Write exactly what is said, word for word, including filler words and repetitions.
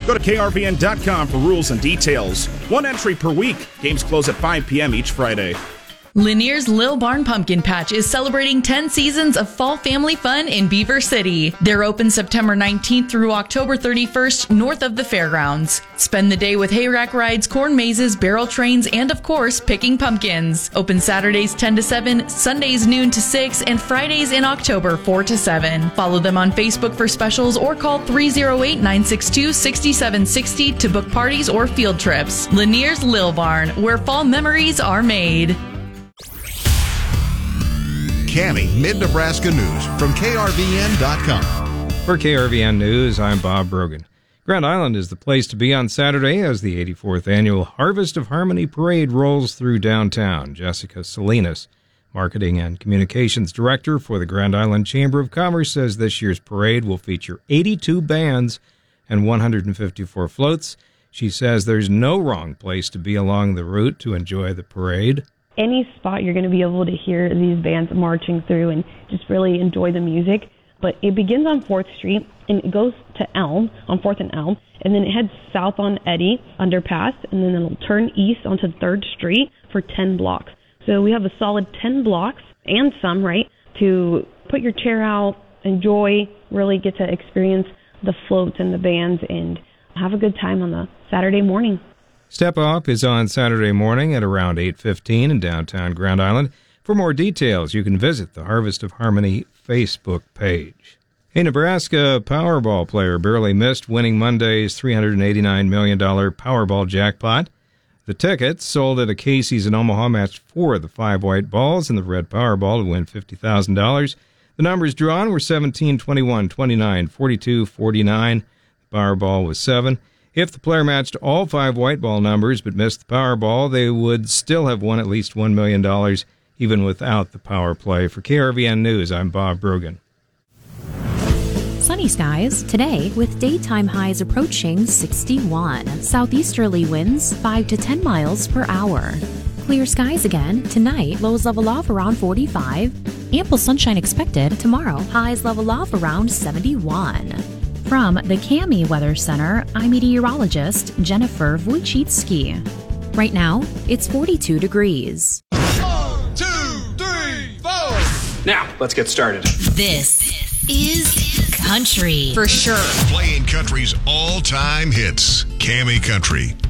Go to K R V N dot com for rules and details. One entry per week. Games close at five p.m. each Friday. Lanier's Lil Barn Pumpkin Patch is celebrating ten seasons of fall family fun in Beaver City. They're open September nineteenth through October thirty-first north of the fairgrounds. Spend the day with hayrack rides, corn mazes, barrel trains, and of course, picking pumpkins. Open Saturdays ten to seven, Sundays noon to six, and Fridays in October four to seven. Follow them on Facebook for specials or call three oh eight, nine six two, six seven six zero to book parties or field trips. Lanier's Lil Barn, where fall memories are made. Cami Mid-Nebraska News from K R V N dot com. For K R V N News, I'm Bob Brogan. Grand Island is the place to be on Saturday as the eighty-fourth annual Harvest of Harmony Parade rolls through downtown. Jessica Salinas, Marketing and Communications Director for the Grand Island Chamber of Commerce, says this year's parade will feature eighty-two bands and one hundred fifty-four floats. She says there's no wrong place to be along the route to enjoy the parade. Any spot you're going to be able to hear these bands marching through and just really enjoy the music. But it begins on fourth street and it goes to Elm, on fourth and Elm, and then it heads south on Eddy underpass, and then it'll turn east onto third street for ten blocks. So we have a solid ten blocks and some, right, to put your chair out, enjoy, really get to experience the floats and the bands and have a good time on the Saturday morning. Step Up is on Saturday morning at around eight fifteen in downtown Grand Island. For more details, you can visit the Harvest of Harmony Facebook page. A Nebraska Powerball player barely missed winning Monday's three hundred eighty-nine million dollars Powerball jackpot. The tickets, sold at a Casey's in Omaha, matched four of the five white balls in the red Powerball to win fifty thousand dollars. The numbers drawn were seventeen, twenty-one, twenty-nine, forty-two, forty-nine. The Powerball was seven. If the player matched all five white ball numbers but missed the Powerball, they would still have won at least one million dollars, even without the power play. For K R V N News, I'm Bob Brogan. Sunny skies today with daytime highs approaching sixty-one. Southeasterly winds five to ten miles per hour. Clear skies again tonight, lows level off around forty-five. Ample sunshine expected tomorrow, highs level off around seventy-one. From the Cami Weather Center, I'm meteorologist Jennifer Wojcicki. Right now, it's forty-two degrees. One, two, three, four. Now, let's get started. This is country for sure. Playing country's all-time hits. Cami Country.